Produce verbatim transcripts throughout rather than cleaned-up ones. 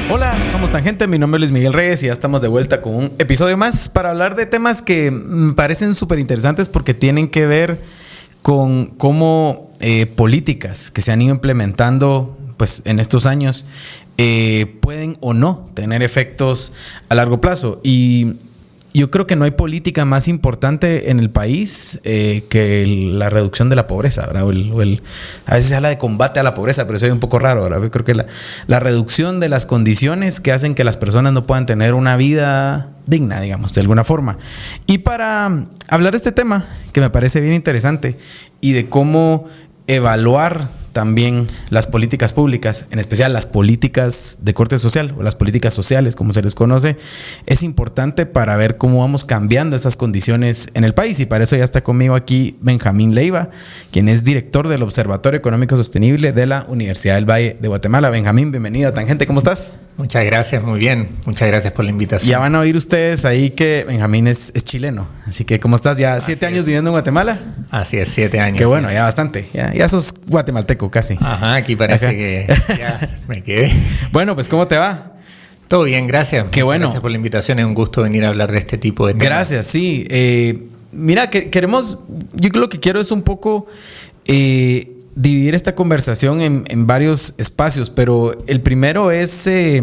Hola, somos Tangente, mi nombre es Luis Miguel Reyes y ya estamos de vuelta con un episodio más para hablar de temas que me parecen súper interesantes porque tienen que ver con cómo eh, políticas que se han ido implementando pues, en estos años eh, pueden o no tener efectos a largo plazo. Y yo creo que no hay política más importante en el país eh, que el, la reducción de la pobreza, ¿verdad? O el, o el, a veces se habla de combate a la pobreza, pero eso es un poco raro, ¿verdad? Yo creo que la, la reducción de las condiciones que hacen que las personas no puedan tener una vida digna, digamos, de alguna forma. Y para hablar de este tema, que me parece bien interesante, y de cómo evaluar también las políticas públicas, en especial las políticas de corte social o las políticas sociales, como se les conoce, es importante para ver cómo vamos cambiando esas condiciones en el país. Y para eso ya está conmigo aquí Benjamín Leiva, quien es director del Observatorio Económico Sostenible de la Universidad del Valle de Guatemala. Benjamín, bienvenido a Tangente, ¿cómo estás? Muchas gracias, muy bien. Muchas gracias por la invitación. Ya van a oír ustedes ahí que Benjamín es, es chileno. Así que, ¿cómo estás? ¿Ya siete años viviendo en Guatemala? Así es, siete años. Qué bueno, ya bastante. Ya, ya sos guatemalteco casi. Ajá, aquí parece Ajá. que ya me quedé. Bueno, pues ¿cómo te va? Todo bien, gracias. Qué Muchas bueno. Gracias por la invitación. Es un gusto venir a hablar de este tipo de temas. Gracias, sí. Eh, mira, que, queremos... Yo lo que quiero es un poco... Eh, dividir esta conversación en, en varios espacios, pero el primero es... Eh,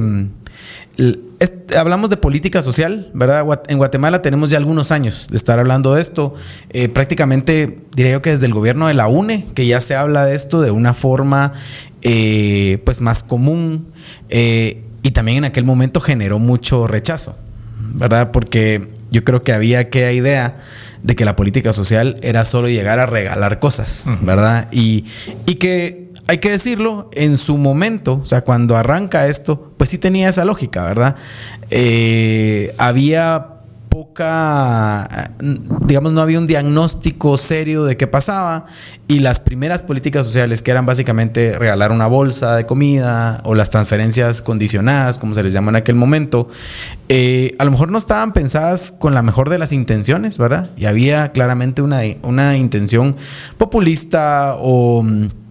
Es, hablamos de política social, ¿verdad? En Guatemala tenemos ya algunos años de estar hablando de esto. Eh, prácticamente diría yo que desde el gobierno de la U N E, que ya se habla de esto de una forma eh, pues más común. Eh, y también en aquel momento generó mucho rechazo, ¿verdad? Porque yo creo que había aquella idea de que la política social era solo llegar a regalar cosas, ¿verdad? Y, y que... Hay que decirlo, en su momento, o sea, cuando arranca esto, pues sí tenía esa lógica, ¿verdad? Eh, había poca, digamos, no había un diagnóstico serio de qué pasaba y las primeras políticas sociales, que eran básicamente regalar una bolsa de comida o las transferencias condicionadas, como se les llama en aquel momento, eh, a lo mejor no estaban pensadas con la mejor de las intenciones, ¿verdad? Y había claramente una, una intención populista o...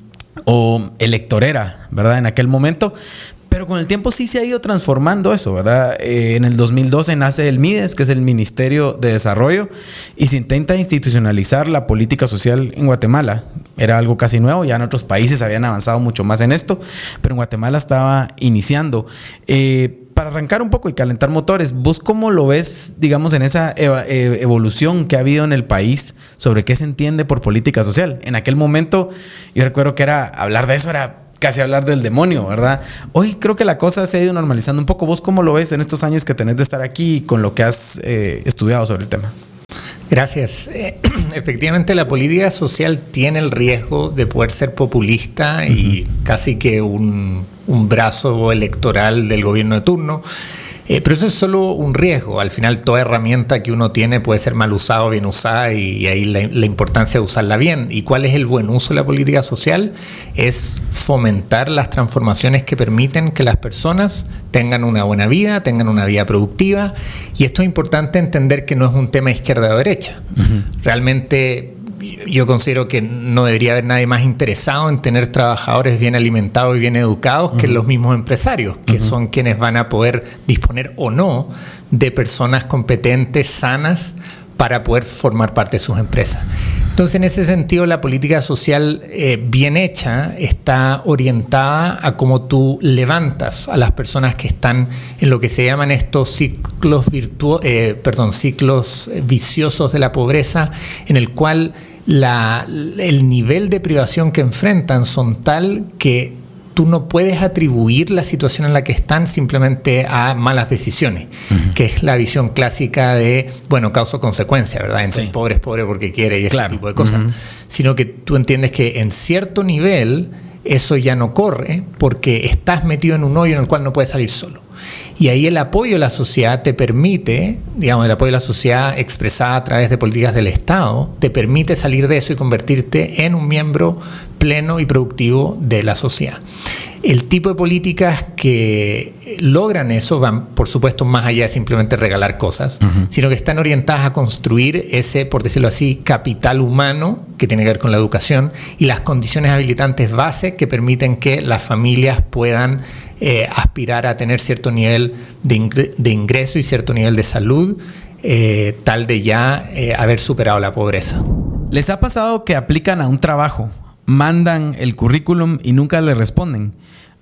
o electorera, ¿verdad? En aquel momento. Pero con el tiempo sí se ha ido transformando eso, ¿verdad? Eh, en el dos mil doce nace el MIDES, que es el Ministerio de Desarrollo, y se intenta institucionalizar la política social en Guatemala. Era algo casi nuevo, ya en otros países habían avanzado mucho más en esto, pero en Guatemala estaba iniciando. Eh, para arrancar un poco y calentar motores, ¿vos cómo lo ves, digamos, en esa ev- evolución que ha habido en el país sobre qué se entiende por política social? En aquel momento, yo recuerdo que era hablar de eso, era casi hablar del demonio, ¿verdad? Hoy creo que la cosa se ha ido normalizando un poco. ¿Vos cómo lo ves en estos años que tenés de estar aquí y con lo que has eh, estudiado sobre el tema? Gracias. Eh, efectivamente, la política social tiene el riesgo de poder ser populista uh-huh. y casi que un, un brazo electoral del gobierno de turno. Eh, pero eso es solo un riesgo. Al final, toda herramienta que uno tiene puede ser mal usada o bien usada, y, y ahí la, la importancia de usarla bien. ¿Y cuál es el buen uso de la política social? Es fomentar las transformaciones que permiten que las personas tengan una buena vida, tengan una vida productiva. Y esto es importante entender que no es un tema izquierda o derecha. Uh-huh. Realmente... yo considero que no debería haber nadie más interesado en tener trabajadores bien alimentados y bien educados uh-huh. que los mismos empresarios, que uh-huh. son quienes van a poder disponer o no de personas competentes, sanas, para poder formar parte de sus empresas. Entonces, en ese sentido, la política social eh, bien hecha está orientada a cómo tú levantas a las personas que están en lo que se llaman estos ciclos virtuo- eh, perdón, ciclos viciosos de la pobreza, en el cual la, el nivel de privación que enfrentan son tal que tú no puedes atribuir la situación en la que están simplemente a malas decisiones, uh-huh. que es la visión clásica de, bueno, causa-consecuencia, ¿verdad? Entonces, sí. pobre es pobre porque quiere y ese claro. tipo de cosas. Uh-huh. Sino que tú entiendes que en cierto nivel eso ya no corre porque estás metido en un hoyo en el cual no puedes salir solo. Y ahí el apoyo de la sociedad te permite, digamos, el apoyo de la sociedad expresada a través de políticas del Estado, te permite salir de eso y convertirte en un miembro pleno y productivo de la sociedad. El tipo de políticas que logran eso van, por supuesto, más allá de simplemente regalar cosas, uh-huh. sino que están orientadas a construir ese, por decirlo así, capital humano que tiene que ver con la educación y las condiciones habilitantes base que permiten que las familias puedan eh, aspirar a tener cierto nivel de, ingre- de ingreso y cierto nivel de salud, eh, tal de ya eh, haber superado la pobreza. ¿Les ha pasado que aplican a un trabajo, mandan el currículum y nunca le responden?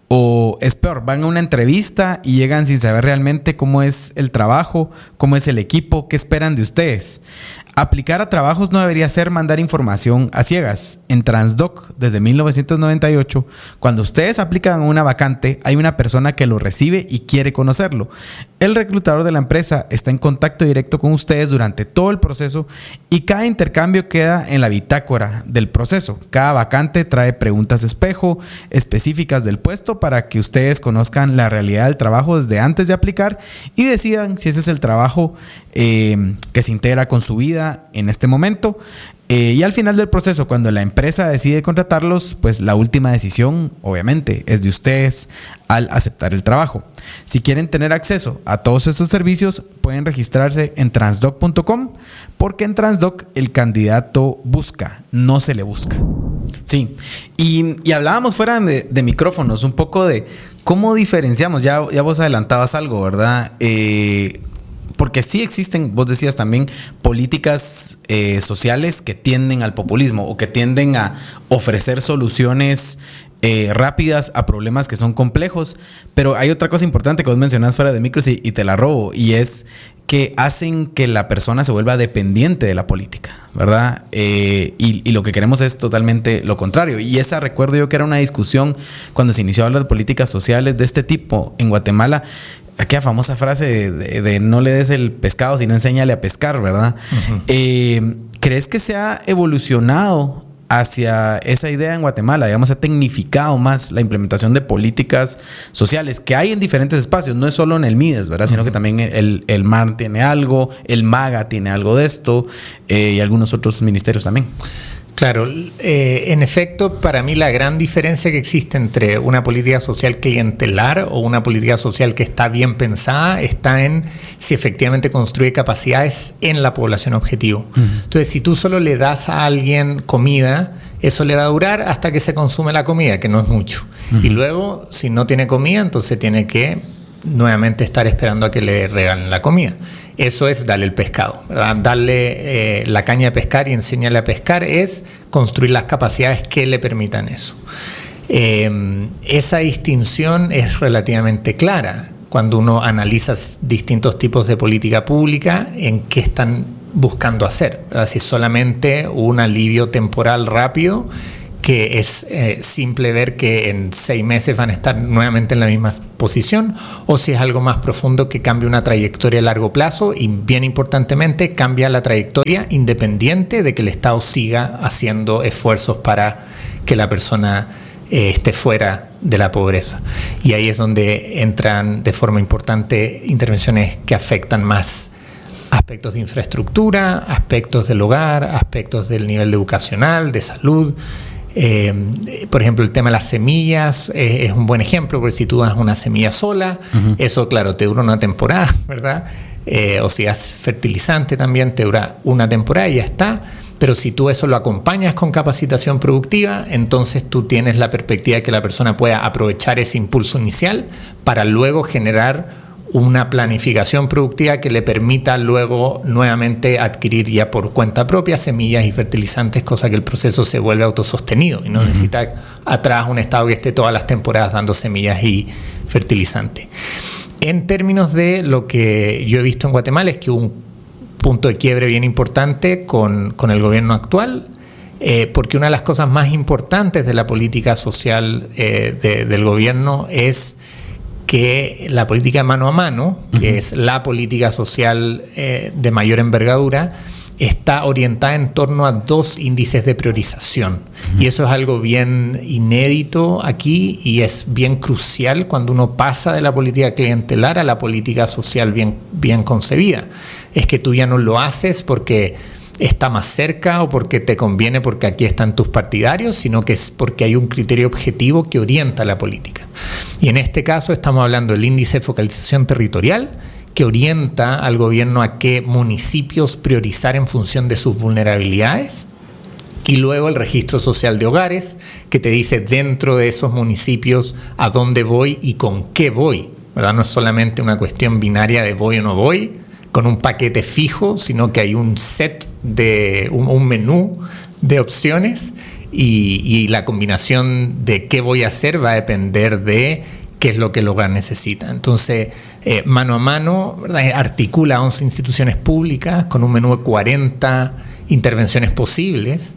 O es peor, van a una entrevista y llegan sin saber realmente cómo es el trabajo, cómo es el equipo, qué esperan de ustedes. Aplicar a trabajos no debería ser mandar información a ciegas. En Transdoc, desde mil novecientos noventa y ocho, cuando ustedes aplican a una vacante, hay una persona que lo recibe y quiere conocerlo. El reclutador de la empresa está en contacto directo con ustedes durante todo el proceso y cada intercambio queda en la bitácora del proceso. Cada vacante trae preguntas espejo específicas del puesto para que ustedes conozcan la realidad del trabajo desde antes de aplicar y decidan si ese es el trabajo eh, que se integra con su vida en este momento. Eh, y al final del proceso, cuando la empresa decide contratarlos, pues la última decisión, obviamente, es de ustedes al aceptar el trabajo. Si quieren tener acceso a todos estos servicios, pueden registrarse en transdoc punto com, porque en Transdoc el candidato busca, no se le busca. Sí, y, y hablábamos fuera de, de micrófonos un poco de cómo diferenciamos, ya, ya vos adelantabas algo, ¿verdad? Eh... Porque sí existen, vos decías también, políticas eh, sociales que tienden al populismo o que tienden a ofrecer soluciones eh, rápidas a problemas que son complejos. Pero hay otra cosa importante que vos mencionás fuera de micros y, y te la robo, y es que hacen que la persona se vuelva dependiente de la política, ¿verdad? Eh, y, y lo que queremos es totalmente lo contrario. Y esa, recuerdo yo que era una discusión cuando se inició a hablar de políticas sociales de este tipo en Guatemala. Aquella famosa frase de, de, de no le des el pescado, sino enséñale a pescar, ¿verdad? Uh-huh. Eh, ¿Crees que se ha evolucionado hacia esa idea en Guatemala? Digamos, se ha tecnificado más la implementación de políticas sociales que hay en diferentes espacios. No es solo en el MIDES, ¿verdad? Uh-huh. Sino que también el, el M A R tiene algo, el MAGA tiene algo de esto eh, y algunos otros ministerios también. Claro, eh, en efecto, para mí la gran diferencia que existe entre una política social clientelar o una política social que está bien pensada está en si efectivamente construye capacidades en la población objetivo. Uh-huh. Entonces, si tú solo le das a alguien comida, eso le va a durar hasta que se consume la comida, que no es mucho. Uh-huh. Y luego, si no tiene comida, entonces tiene que nuevamente estar esperando a que le regalen la comida. Eso es darle el pescado, ¿verdad? Darle eh, la caña de pescar y enseñarle a pescar es construir las capacidades que le permitan eso. Eh, esa distinción es relativamente clara cuando uno analiza distintos tipos de política pública en qué están buscando hacer, ¿verdad? Si es solamente un alivio temporal rápido, que es eh, simple ver que en seis meses van a estar nuevamente en la misma posición, o si es algo más profundo que cambia una trayectoria a largo plazo y, bien importantemente, cambia la trayectoria independiente de que el Estado siga haciendo esfuerzos para que la persona eh, esté fuera de la pobreza. Y ahí es donde entran de forma importante intervenciones que afectan más aspectos de infraestructura, aspectos del hogar, aspectos del nivel educacional, de salud. Eh, por ejemplo, el tema de las semillas eh, es un buen ejemplo, porque si tú das una semilla sola, uh-huh. eso, claro, te dura una temporada, ¿verdad? Eh, o si das fertilizante también, te dura una temporada y ya está. Pero si tú eso lo acompañas con capacitación productiva, entonces tú tienes la perspectiva de que la persona pueda aprovechar ese impulso inicial para luego generar una planificación productiva que le permita luego nuevamente adquirir ya por cuenta propia semillas y fertilizantes, cosa que el proceso se vuelve autosostenido y no uh-huh. necesita atrás un Estado que esté todas las temporadas dando semillas y fertilizantes. En términos de lo que yo he visto en Guatemala, es que hubo un punto de quiebre bien importante con, con el gobierno actual, eh, porque una de las cosas más importantes de la política social eh, de, del gobierno es que la política mano a mano, que uh-huh. es la política social eh, de mayor envergadura, está orientada en torno a dos índices de priorización. Uh-huh. Y eso es algo bien inédito aquí y es bien crucial cuando uno pasa de la política clientelar a la política social bien, bien concebida. Es que tú ya no lo haces porque está más cerca o porque te conviene porque aquí están tus partidarios, sino que es porque hay un criterio objetivo que orienta la política. Y en este caso estamos hablando del índice de focalización territorial, que orienta al gobierno a qué municipios priorizar en función de sus vulnerabilidades. Y luego el registro social de hogares, que te dice dentro de esos municipios a dónde voy y con qué voy, ¿verdad? No es solamente una cuestión binaria de voy o no voy, con un paquete fijo, sino que hay un set de un, un menú de opciones y, y la combinación de qué voy a hacer va a depender de qué es lo que el hogar necesita. Entonces, eh, mano a mano, ¿verdad? Articula once instituciones públicas con un menú de cuarenta intervenciones posibles,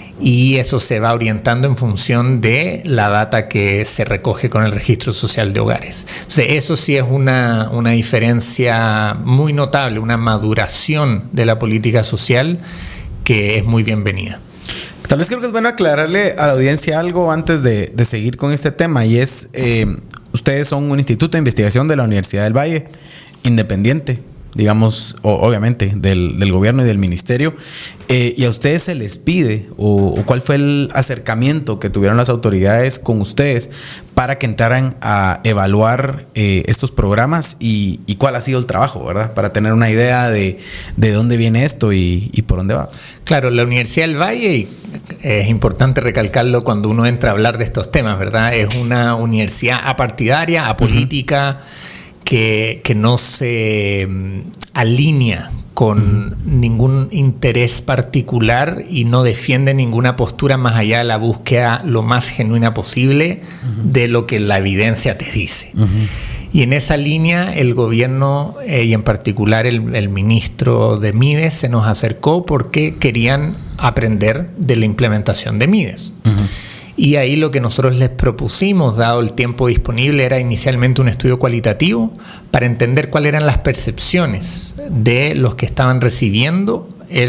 y eso se va orientando en función de la data que se recoge con el registro social de hogares. Entonces, eso sí es una, una diferencia muy notable, una maduración de la política social que es muy bienvenida. Tal vez creo que es bueno aclararle a la audiencia algo antes de, de seguir con este tema, y es, eh, ustedes son un instituto de investigación de la Universidad del Valle, independiente, digamos, o, obviamente, del, del gobierno y del ministerio, eh, y a ustedes se les pide, o, o cuál fue el acercamiento que tuvieron las autoridades con ustedes para que entraran a evaluar eh, estos programas, y, y cuál ha sido el trabajo, ¿verdad? Para tener una idea de, de dónde viene esto y, y por dónde va. Claro, la Universidad del Valle, y es importante recalcarlo cuando uno entra a hablar de estos temas, ¿verdad? Es una universidad apartidaria, apolítica, uh-huh. Que, que no se um, alinea con uh-huh. ningún interés particular y no defiende ninguna postura más allá de la búsqueda lo más genuina posible uh-huh. de lo que la evidencia te dice. Uh-huh. Y en esa línea el gobierno eh, y en particular el, el ministro de Mides se nos acercó porque querían aprender de la implementación de Mides. Uh-huh. Y ahí lo que nosotros les propusimos, dado el tiempo disponible, era inicialmente un estudio cualitativo para entender cuáles eran las percepciones de los que estaban recibiendo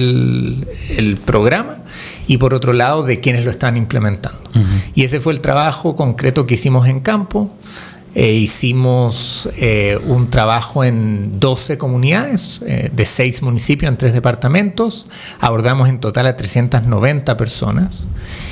el, el programa y por otro lado de quienes lo estaban implementando. Uh-huh. Y ese fue el trabajo concreto que hicimos en campo. Eh, hicimos eh, un trabajo en doce comunidades eh, de seis municipios en tres departamentos. Abordamos en total a trescientas noventa personas.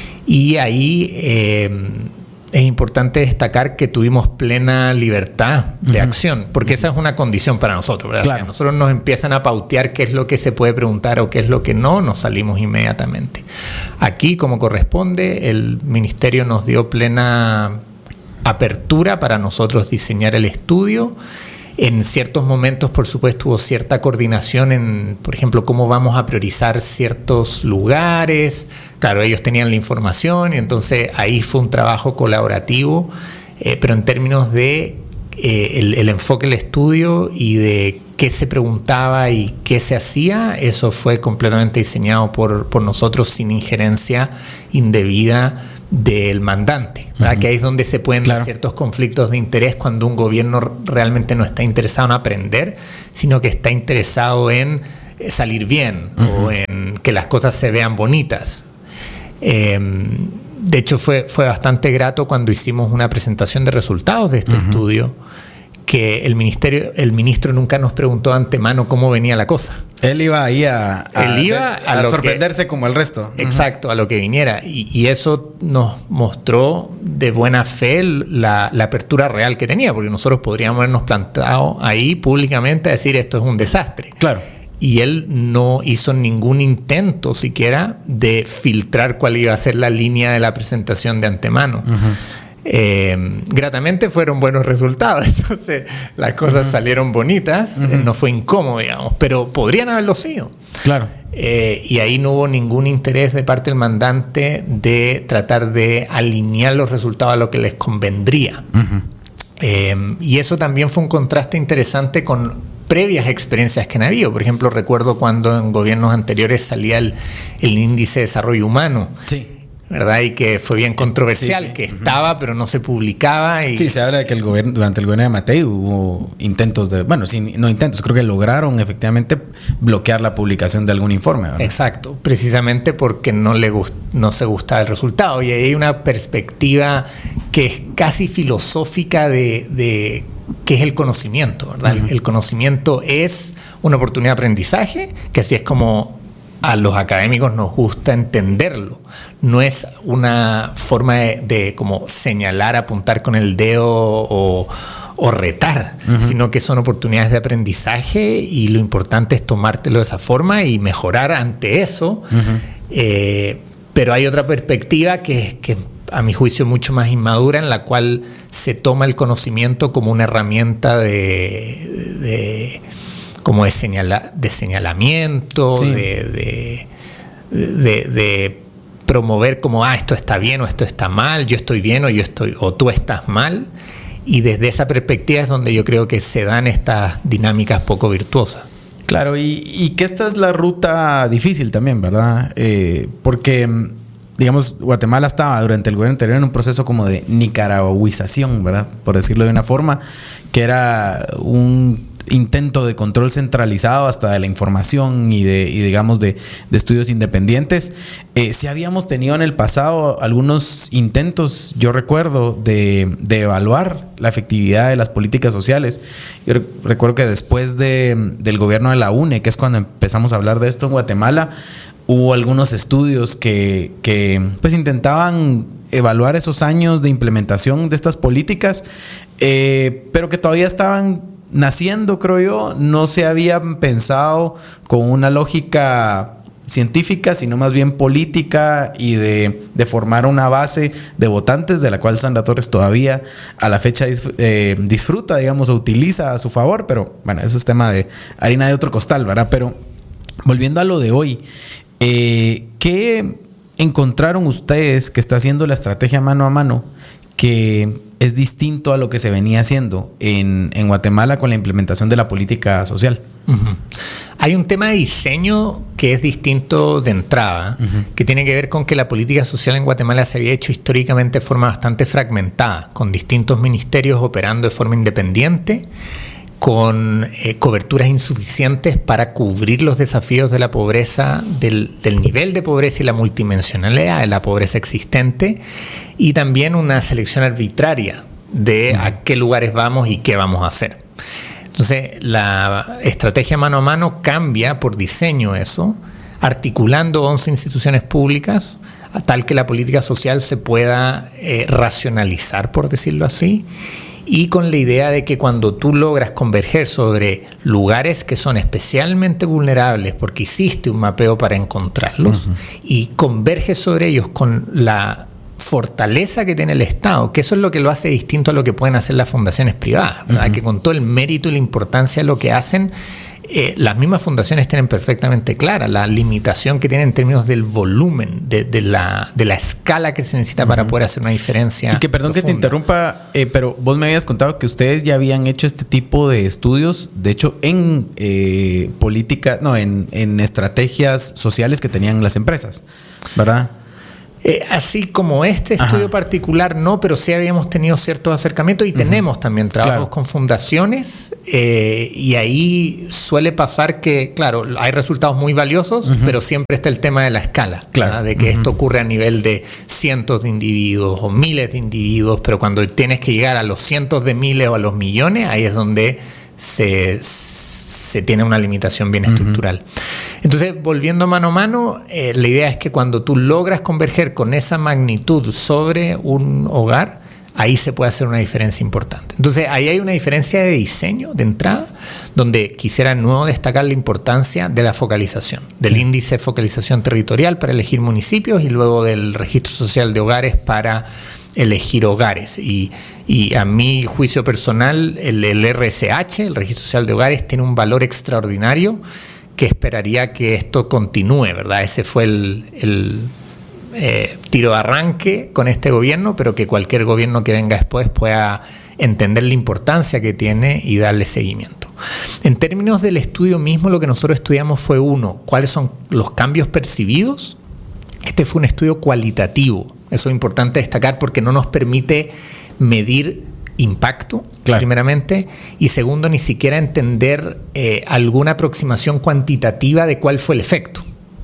Y ahí eh, es importante destacar que tuvimos plena libertad de uh-huh. acción, porque uh-huh. esa es una condición para nosotros, ¿verdad? Claro. Si a nosotros nos empiezan a pautear qué es lo que se puede preguntar o qué es lo que no, nos salimos inmediatamente. Aquí, como corresponde, el ministerio nos dio plena apertura para nosotros diseñar el estudio. En ciertos momentos, por supuesto, hubo cierta coordinación en, por ejemplo, cómo vamos a priorizar ciertos lugares. Claro, ellos tenían la información y entonces ahí fue un trabajo colaborativo, eh, pero en términos de eh, el, el enfoque del estudio y de qué se preguntaba y qué se hacía, eso fue completamente diseñado por, por nosotros sin injerencia indebida del mandante, ¿verdad? Uh-huh. Que ahí es donde se pueden dar claro. ciertos conflictos de interés cuando un gobierno realmente no está interesado en aprender, sino que está interesado en salir bien uh-huh. o en que las cosas se vean bonitas. Eh, de hecho, fue, fue bastante grato cuando hicimos una presentación de resultados de este uh-huh. estudio, que el ministerio, el ministro nunca nos preguntó de antemano cómo venía la cosa. Él iba ahí a, a, Él iba a, a sorprenderse que, como el resto. Exacto, uh-huh. a lo que viniera. Y, y eso nos mostró de buena fe la, la apertura real que tenía, porque nosotros podríamos habernos plantado ahí públicamente a decir esto es un desastre. Claro. Y él no hizo ningún intento siquiera de filtrar cuál iba a ser la línea de la presentación de antemano. Uh-huh. Eh, gratamente fueron buenos resultados, entonces las cosas uh-huh. salieron bonitas, uh-huh. eh, no fue incómodo, digamos, pero podrían haberlo sido. Claro. Eh, y ahí no hubo ningún interés de parte del mandante de tratar de alinear los resultados a lo que les convendría. Uh-huh. Eh, y eso también fue un contraste interesante con previas experiencias que han habido. Por ejemplo, recuerdo cuando en gobiernos anteriores salía el, el índice de desarrollo humano. Sí. ¿Verdad? Y que fue bien controversial, sí, sí. que estaba, uh-huh. pero no se publicaba. Y... Sí, se habla de que el gobierno, durante el gobierno de Matei hubo intentos de, bueno, sí, no intentos, creo que lograron efectivamente bloquear la publicación de algún informe, ¿verdad? Exacto, precisamente porque no, le gust, no se gustaba el resultado. Y ahí hay una perspectiva que es casi filosófica de, de qué es el conocimiento, ¿verdad? Uh-huh. El, el conocimiento es una oportunidad de aprendizaje, que así es como a los académicos nos gusta entenderlo. No es una forma de, de como señalar, apuntar con el dedo o, o retar, uh-huh. sino que son oportunidades de aprendizaje y lo importante es tomártelo de esa forma y mejorar ante eso. Uh-huh. Eh, pero hay otra perspectiva que, que a mi juicio mucho más inmadura, en la cual se toma el conocimiento como una herramienta de... de como de, señala, de señalamiento, sí. de, de, de, de promover como, ah, esto está bien o esto está mal, yo estoy bien o, yo estoy, o tú estás mal. Y desde esa perspectiva es donde yo creo que se dan estas dinámicas poco virtuosas. Claro, y, y que esta es la ruta difícil también, ¿verdad? Eh, porque, digamos, Guatemala estaba durante el gobierno anterior en un proceso como de nicaragüización, ¿verdad? Por decirlo de una forma, que era un intento de control centralizado hasta de la información y de, y digamos, de, de estudios independientes. Eh, sí habíamos tenido en el pasado algunos intentos, yo recuerdo, de, de evaluar la efectividad de las políticas sociales. Yo re- recuerdo que después de, del gobierno de la U N E, que es cuando empezamos a hablar de esto en Guatemala, hubo algunos estudios que, que pues intentaban evaluar esos años de implementación de estas políticas, eh, pero que todavía estaban naciendo, creo yo. No se habían pensado con una lógica científica, sino más bien política y de, de formar una base de votantes de la cual Sandra Torres todavía a la fecha dis, eh, disfruta, digamos, o utiliza a su favor, pero bueno, eso es tema de harina de otro costal, ¿verdad? Pero volviendo a lo de hoy, eh, ¿qué encontraron ustedes que está haciendo la estrategia mano a mano que es distinto a lo que se venía haciendo en, en Guatemala con la implementación de la política social? Uh-huh. Hay un tema de diseño que es distinto de entrada, uh-huh. que tiene que ver con que la política social en Guatemala se había hecho históricamente de forma bastante fragmentada, con distintos ministerios operando de forma independiente, con eh, coberturas insuficientes para cubrir los desafíos de la pobreza, del, del nivel de pobreza y la multidimensionalidad de la pobreza existente, y también una selección arbitraria de a qué lugares vamos y qué vamos a hacer. Entonces, la estrategia mano a mano cambia por diseño eso, articulando once instituciones públicas, a tal que la política social se pueda eh, racionalizar, por decirlo así, y con la idea de que cuando tú logras converger sobre lugares que son especialmente vulnerables porque hiciste un mapeo para encontrarlos, uh-huh. y converges sobre ellos con la fortaleza que tiene el Estado, que eso es lo que lo hace distinto a lo que pueden hacer las fundaciones privadas, ¿verdad? Uh-huh. Que con todo el mérito y la importancia de lo que hacen, Eh, las mismas fundaciones tienen perfectamente clara la limitación que tienen en términos del volumen, de, de, la, de la escala que se necesita, uh-huh. para poder hacer una diferencia. Y que perdón profunda. Que te interrumpa, eh, pero vos me habías contado que ustedes ya habían hecho este tipo de estudios, de hecho, en eh, política, no, en, en estrategias sociales que tenían las empresas, ¿verdad? Eh, así como este estudio Ajá. particular, no, pero sí habíamos tenido ciertos acercamientos y uh-huh. tenemos también trabajos claro. con fundaciones, eh, y ahí suele pasar que, claro, hay resultados muy valiosos, uh-huh. pero siempre está el tema de la escala, claro. de que uh-huh. esto ocurre a nivel de cientos de individuos o miles de individuos, pero cuando tienes que llegar a los cientos de miles o a los millones, ahí es donde se, se tiene una limitación bien uh-huh. estructural. Entonces, volviendo mano a mano, eh, la idea es que cuando tú logras converger con esa magnitud sobre un hogar, ahí se puede hacer una diferencia importante. Entonces, ahí hay una diferencia de diseño de entrada, donde quisiera nuevo destacar la importancia de la focalización, del sí. índice de focalización territorial para elegir municipios y luego del registro social de hogares para elegir hogares. Y, y a mi juicio personal, el, el R S H, el registro social de hogares, tiene un valor extraordinario que esperaría que esto continúe, ¿verdad? Ese fue el, el eh, tiro de arranque con este gobierno, pero que cualquier gobierno que venga después pueda entender la importancia que tiene y darle seguimiento. En términos del estudio mismo, lo que nosotros estudiamos fue, uno, cuáles son los cambios percibidos. Este fue un estudio cualitativo. Eso es importante destacar porque no nos permite medir impacto, claro. primeramente, y segundo, ni siquiera entender eh, alguna aproximación cuantitativa de cuál fue el efecto,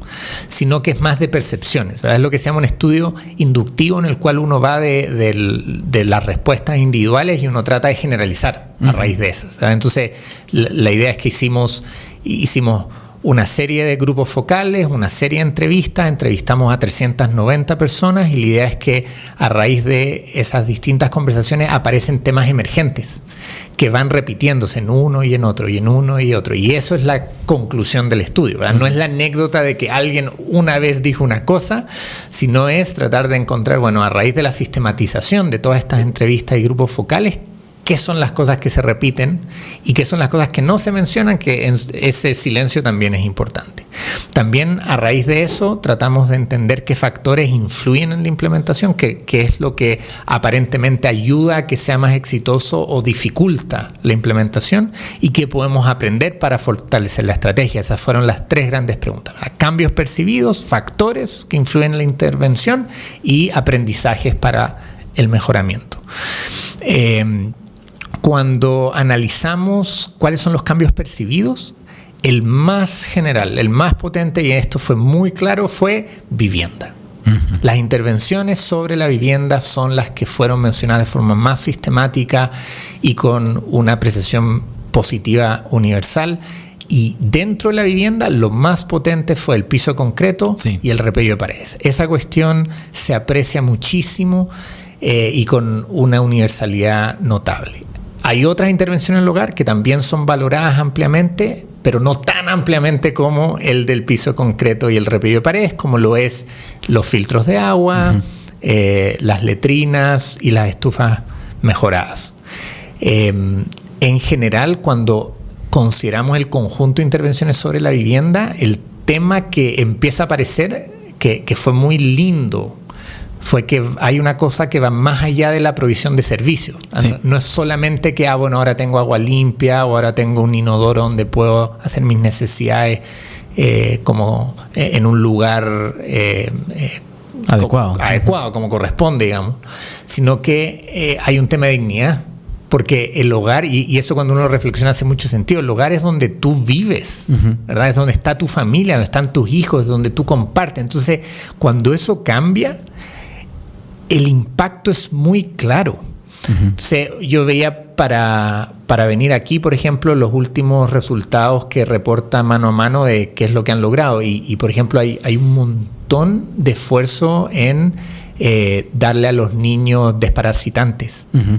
sino que es más de percepciones, ¿verdad? Es lo que se llama un estudio inductivo en el cual uno va de, de, de las respuestas individuales y uno trata de generalizar uh-huh. a raíz de esas, ¿verdad? Entonces, la, la idea es que hicimos, hicimos una serie de grupos focales, una serie de entrevistas, entrevistamos a trescientas noventa personas y la idea es que a raíz de esas distintas conversaciones aparecen temas emergentes que van repitiéndose en uno y en otro y en uno y otro, y eso es la conclusión del estudio, ¿verdad? No es la anécdota de que alguien una vez dijo una cosa, sino es tratar de encontrar, bueno, a raíz de la sistematización de todas estas entrevistas y grupos focales, qué son las cosas que se repiten y qué son las cosas que no se mencionan, que en ese silencio también es importante. También a raíz de eso tratamos de entender qué factores influyen en la implementación, qué, qué es lo que aparentemente ayuda a que sea más exitoso o dificulta la implementación y qué podemos aprender para fortalecer la estrategia. Esas fueron las tres grandes preguntas. Cambios percibidos, factores que influyen en la intervención y aprendizajes para el mejoramiento. Eh, Cuando analizamos cuáles son los cambios percibidos, el más general, el más potente, y esto fue muy claro, fue vivienda. Uh-huh. Las intervenciones sobre la vivienda son las que fueron mencionadas de forma más sistemática y con una apreciación positiva universal. Y dentro de la vivienda, lo más potente fue el piso concreto sí. y el repello de paredes. Esa cuestión se aprecia muchísimo eh, y con una universalidad notable. Hay otras intervenciones en el hogar que también son valoradas ampliamente, pero no tan ampliamente como el del piso concreto y el repello de paredes, como lo es los filtros de agua, uh-huh. eh, las letrinas y las estufas mejoradas. Eh, en general, cuando consideramos el conjunto de intervenciones sobre la vivienda, el tema que empieza a aparecer, que, que fue muy lindo, fue que hay una cosa que va más allá de la provisión de servicios. Sí. No, no es solamente que, ah, bueno, ahora tengo agua limpia o ahora tengo un inodoro donde puedo hacer mis necesidades eh, como eh, en un lugar eh, eh, adecuado. Co- adecuado, como corresponde, digamos, sino que eh, hay un tema de dignidad. Porque el hogar, y, y eso cuando uno lo reflexiona hace mucho sentido, el hogar es donde tú vives, uh-huh. ¿verdad? Es donde está tu familia, donde están tus hijos, es donde tú compartes. Entonces, cuando eso cambia, el impacto es muy claro. Uh-huh. Entonces, yo veía para, para venir aquí, por ejemplo, los últimos resultados que reporta Mano a Mano de qué es lo que han logrado. Y, y por ejemplo, hay, hay un montón de esfuerzo en eh, darle a los niños desparasitantes. Uh-huh.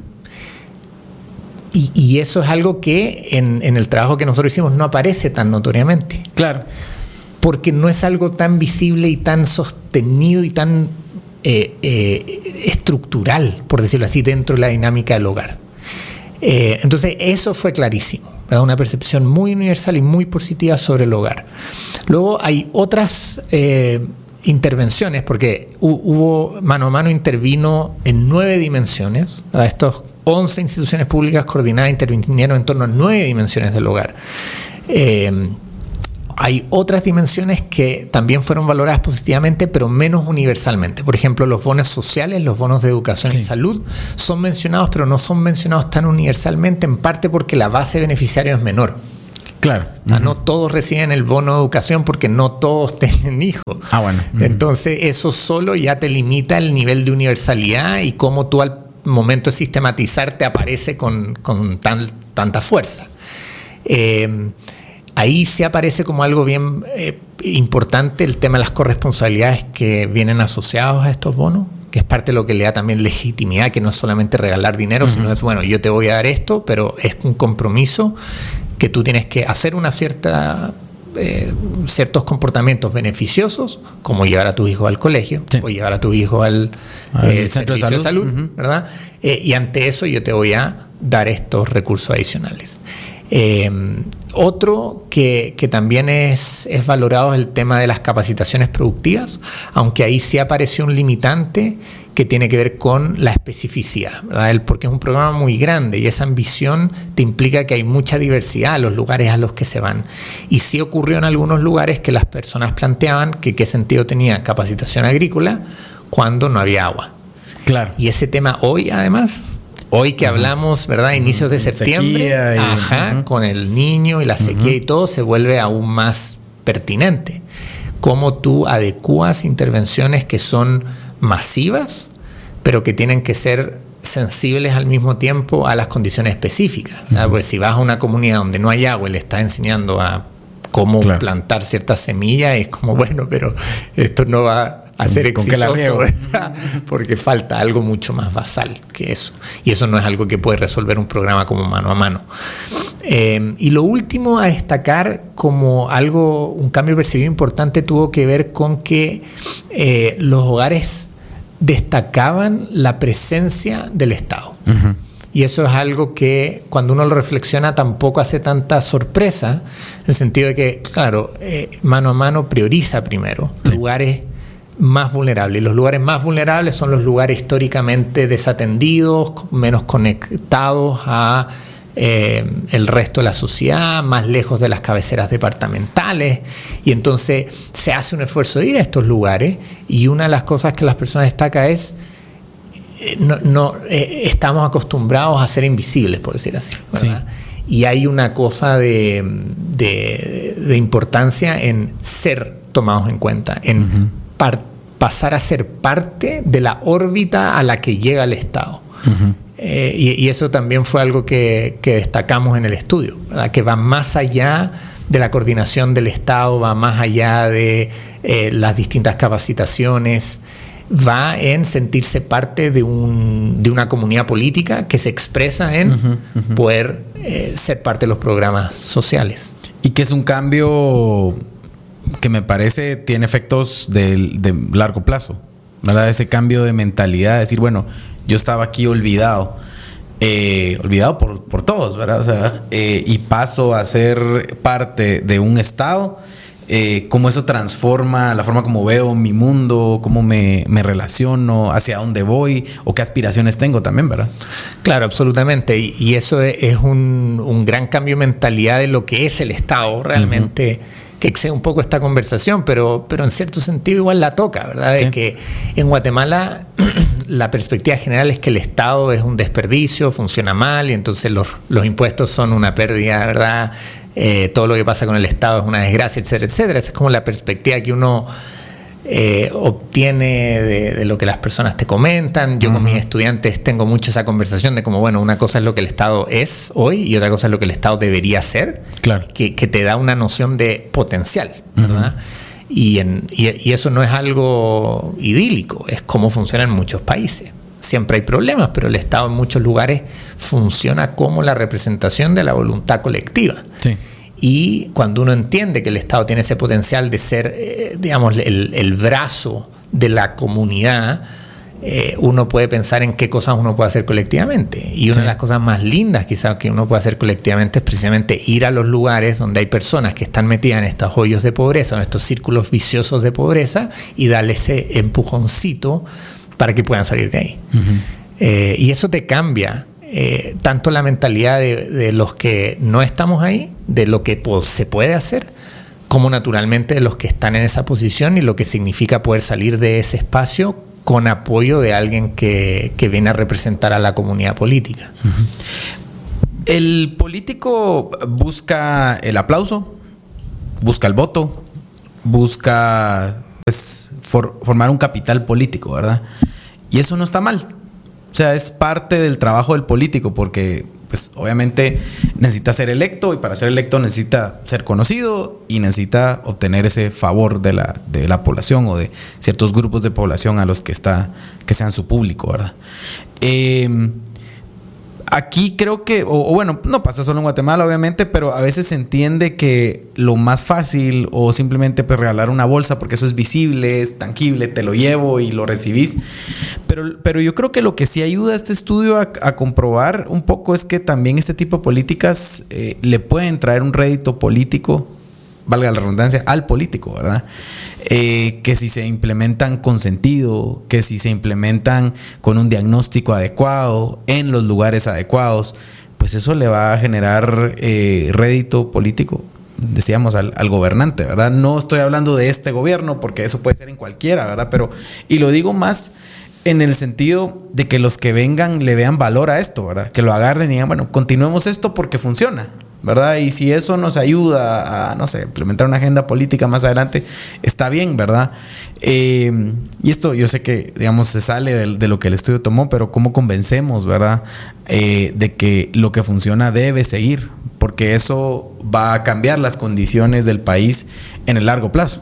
Y, y eso es algo que en, en el trabajo que nosotros hicimos no aparece tan notoriamente. Claro. Porque no es algo tan visible y tan sostenido y tan eh, eh, estructural, por decirlo así, dentro de la dinámica del hogar. Eh, entonces, eso fue clarísimo, ¿verdad? Una percepción muy universal y muy positiva sobre el hogar. Luego hay otras eh, intervenciones, porque hubo, Mano a Mano intervino en nueve dimensiones, ¿verdad? Estos once instituciones públicas coordinadas intervinieron en torno a nueve dimensiones del hogar. Eh, hay otras dimensiones que también fueron valoradas positivamente, pero menos universalmente. Por ejemplo, los bonos sociales, los bonos de educación sí. y salud, son mencionados, pero no son mencionados tan universalmente, en parte porque la base de beneficiarios es menor. Claro. Uh-huh. No todos reciben el bono de educación porque no todos tienen hijos. Ah, bueno. Uh-huh. Entonces, eso solo ya te limita el nivel de universalidad y cómo tú al momento de sistematizar te aparece con, con tan, tanta fuerza. Eh, ahí se aparece como algo bien eh, importante el tema de las corresponsabilidades que vienen asociados a estos bonos, que es parte de lo que le da también legitimidad, que no es solamente regalar dinero, uh-huh. sino es, bueno, yo te voy a dar esto, pero es un compromiso que tú tienes que hacer una cierta... Eh, ciertos comportamientos beneficiosos, como llevar a tu hijo al colegio sí. o llevar a tu hijo al eh, centro de salud, de salud uh-huh. ¿verdad? Eh, y ante eso yo te voy a dar estos recursos adicionales. Eh, otro que, que también es, es valorado es el tema de las capacitaciones productivas, aunque ahí sí apareció un limitante que tiene que ver con la especificidad, ¿verdad? El, porque es un programa muy grande y esa ambición te implica que hay mucha diversidad en los lugares a los que se van. Y sí ocurrió en algunos lugares que las personas planteaban que qué sentido tenía capacitación agrícola cuando no había agua. Claro. Y ese tema hoy, además, hoy que uh-huh. hablamos, ¿verdad? Inicios de septiembre, y, ajá, uh-huh. con el niño y la sequía uh-huh. y todo, se vuelve aún más pertinente. Cómo tú adecuas intervenciones que son masivas, pero que tienen que ser sensibles al mismo tiempo a las condiciones específicas, ¿verdad? Uh-huh. Porque si vas a una comunidad donde no hay agua y le estás enseñando a cómo claro. plantar ciertas semillas. Es como, bueno, pero esto no va a ser ¿Con qué la exitoso, riego? ¿verdad? Porque falta algo mucho más basal que eso. Y eso no es algo que puede resolver un programa como Mano a Mano. Eh, y lo último a destacar como algo, un cambio percibido importante, tuvo que ver con que eh, los hogares destacaban la presencia del Estado. Uh-huh. Y eso es algo que cuando uno lo reflexiona tampoco hace tanta sorpresa, en el sentido de que, claro, eh, Mano a Mano prioriza primero sí. lugares más vulnerables. Y los lugares más vulnerables son los lugares históricamente desatendidos, menos conectados a eh, el resto de la sociedad, más lejos de las cabeceras departamentales. Y entonces se hace un esfuerzo de ir a estos lugares, y una de las cosas que las personas destacan es no, no eh, estamos acostumbrados a ser invisibles, por decir así, ¿verdad? Sí. Y hay una cosa de, de, de importancia en ser tomados en cuenta, en uh-huh. par, pasar a ser parte de la órbita a la que llega el Estado. Uh-huh. Eh, y, y eso también fue algo que, que destacamos en el estudio, ¿verdad? Que va más allá de la coordinación del Estado, va más allá de eh, las distintas capacitaciones, va en sentirse parte de, un, de una comunidad política que se expresa en uh-huh, uh-huh. poder eh, ser parte de los programas sociales. Y que es un cambio que me parece tiene efectos de, de largo plazo, ¿verdad? Ese cambio de mentalidad, decir, bueno, yo estaba aquí olvidado, eh, olvidado por, por todos, ¿verdad? O sea, eh, y paso a ser parte de un Estado. Eh, cómo eso transforma la forma como veo mi mundo, cómo me, me relaciono, hacia dónde voy o qué aspiraciones tengo también, ¿verdad? Claro, absolutamente. Y, y eso es, es un, un gran cambio de mentalidad de lo que es el Estado realmente, uh-huh. que excede un poco esta conversación, pero, pero en cierto sentido igual la toca, ¿verdad? De sí. que en Guatemala la perspectiva general es que el Estado es un desperdicio, funciona mal, y entonces los, los impuestos son una pérdida, ¿verdad? Eh, todo lo que pasa con el Estado es una desgracia, etcétera, etcétera. Esa es como la perspectiva que uno eh, obtiene de, de lo que las personas te comentan. Yo uh-huh. con mis estudiantes tengo mucho esa conversación de como, bueno, una cosa es lo que el Estado es hoy y otra cosa es lo que el Estado debería ser, claro. que, que te da una noción de potencial, ¿verdad? Uh-huh. Y, en, y, y eso no es algo idílico, es cómo funciona en muchos países. Siempre hay problemas, pero el Estado en muchos lugares funciona como la representación de la voluntad colectiva. Sí. Y cuando uno entiende que el Estado tiene ese potencial de ser, eh, digamos, el, el brazo de la comunidad, eh, uno puede pensar en qué cosas uno puede hacer colectivamente. Y una sí. de las cosas más lindas quizás que uno puede hacer colectivamente es precisamente ir a los lugares donde hay personas que están metidas en estos hoyos de pobreza, en estos círculos viciosos de pobreza, y darle ese empujoncito para que puedan salir de ahí. Uh-huh. Eh, y eso te cambia eh, tanto la mentalidad de, de los que no estamos ahí, de lo que po- se puede hacer, como naturalmente de los que están en esa posición, y lo que significa poder salir de ese espacio con apoyo de alguien que, que viene a representar a la comunidad política. Uh-huh. El político busca el aplauso, busca el voto, busca pues, for, formar un capital político, ¿verdad? Y eso no está mal. O sea, es parte del trabajo del político, porque pues obviamente necesita ser electo, y para ser electo necesita ser conocido y necesita obtener ese favor de la, de la población o de ciertos grupos de población a los que está, que sean su público, ¿verdad? Eh, Aquí creo que, o, o bueno, no pasa solo en Guatemala, obviamente, pero a veces se entiende que lo más fácil, o simplemente pues regalar una bolsa, porque eso es visible, es tangible, te lo llevo y lo recibís. Pero, pero yo creo que lo que sí ayuda a este estudio a, a comprobar un poco es que también este tipo de políticas eh, le pueden traer un rédito político, valga la redundancia, al político, ¿verdad? Eh, que si se implementan con sentido, que si se implementan con un diagnóstico adecuado, en los lugares adecuados, pues eso le va a generar eh, rédito político, decíamos, al, al gobernante, ¿verdad? No estoy hablando de este gobierno, porque eso puede ser en cualquiera, ¿verdad? Pero, y lo digo más en el sentido de que los que vengan le vean valor a esto, ¿verdad? Que lo agarren y digan, bueno, continuemos esto porque funciona, ¿verdad? Y si eso nos ayuda a, no sé, implementar una agenda política más adelante, está bien, ¿verdad? Eh, y esto yo sé que, digamos, se sale de, de lo que el estudio tomó, pero ¿cómo convencemos, verdad? Eh, de que lo que funciona debe seguir, porque eso va a cambiar las condiciones del país en el largo plazo.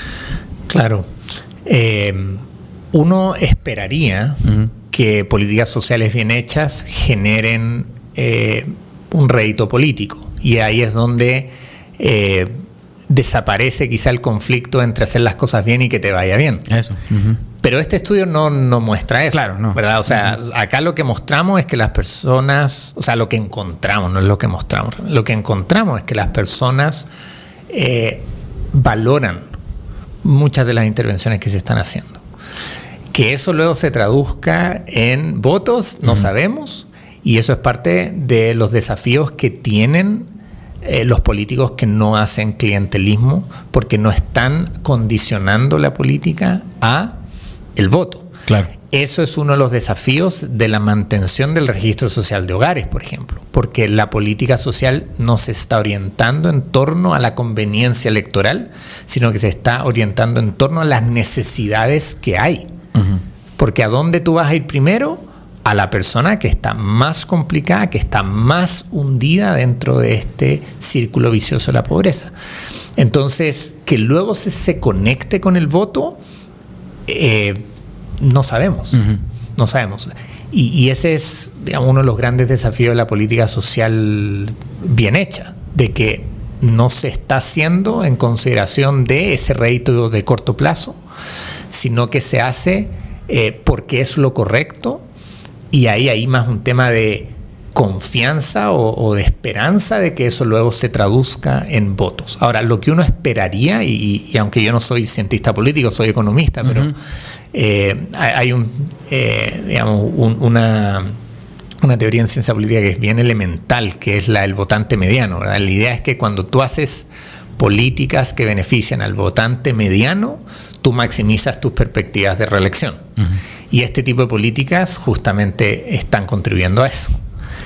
Claro. Eh, uno esperaría uh-huh. que políticas sociales bien hechas generen eh, un rédito político. Y ahí es donde eh, desaparece quizá el conflicto entre hacer las cosas bien y que te vaya bien. Eso. Uh-huh. Pero este estudio no, no muestra eso. Claro, no. ¿Verdad? O sea, uh-huh. acá lo que mostramos es que las personas, o sea, lo que encontramos, no es lo que mostramos, lo que encontramos es que las personas eh, valoran muchas de las intervenciones que se están haciendo. Que eso luego se traduzca en votos, no uh-huh. sabemos, y eso es parte de los desafíos que tienen eh, los políticos que no hacen clientelismo, porque no están condicionando la política a el voto. Claro. Eso es uno de los desafíos de la mantención del registro social de hogares, por ejemplo, porque la política social no se está orientando en torno a la conveniencia electoral, sino que se está orientando en torno a las necesidades que hay. Uh-huh. Porque ¿a dónde tú vas a ir primero? A la persona que está más complicada, que está más hundida dentro de este círculo vicioso de la pobreza. Entonces, que luego se, se conecte con el voto, eh, no sabemos. Uh-huh. No sabemos. Y, y ese es, digamos, uno de los grandes desafíos de la política social bien hecha, de que no se está haciendo en consideración de ese rédito de corto plazo, sino que se hace eh, porque es lo correcto, y ahí hay más un tema de confianza o, o de esperanza de que eso luego se traduzca en votos. Ahora, lo que uno esperaría, y, y aunque yo no soy cientista político, soy economista, uh-huh. pero eh, hay un, eh, digamos, un, una, una teoría en ciencia política que es bien elemental, que es la del votante mediano, ¿verdad? La idea es que cuando tú haces políticas que benefician al votante mediano, tú maximizas tus perspectivas de reelección. Uh-huh. Y este tipo de políticas justamente están contribuyendo a eso.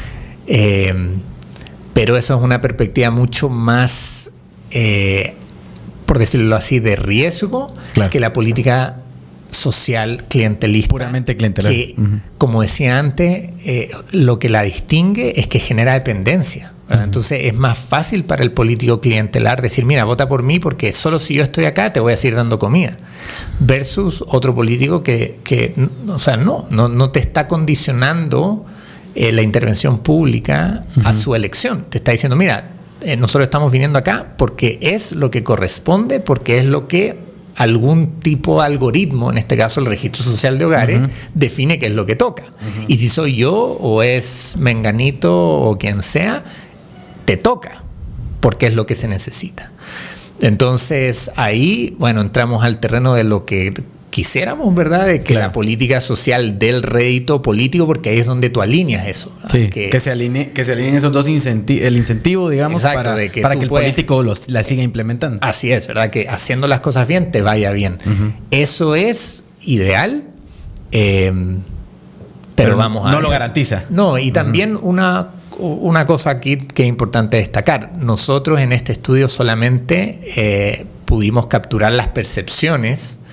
Eh, pero eso es una perspectiva mucho más, eh, por decirlo así, de riesgo, claro, que la política social clientelista. Puramente clientelar. Que, uh-huh. como decía antes, eh, lo que la distingue es que genera dependencia. Uh-huh. Entonces es más fácil para el político clientelar decir, mira, vota por mí porque solo si yo estoy acá te voy a seguir dando comida. Versus otro político que, que o sea, no, no, no te está condicionando eh, la intervención pública uh-huh. a su elección. Te está diciendo, mira, eh, nosotros estamos viniendo acá porque es lo que corresponde, porque es lo que algún tipo de algoritmo, en este caso el registro social de hogares, uh-huh. define qué es lo que toca. Uh-huh. Y si soy yo o es Menganito o quien sea, te toca, porque es lo que se necesita. Entonces ahí, bueno, entramos al terreno de lo que quisiéramos, ¿verdad? De que claro. la política social del rédito político, porque ahí es donde tú alineas eso. Sí, que, que se alinee, que se alineen esos dos incentivos, el incentivo, digamos, exacto, para, de que, para que el puedes, político los, la siga implementando. Así es, ¿verdad? Que haciendo las cosas bien te vaya bien. Uh-huh. Eso es ideal, eh, pero, pero vamos a no ver. Lo garantiza. No, y también uh-huh. una... Una cosa aquí que es importante destacar. Nosotros en este estudio solamente eh, pudimos capturar las percepciones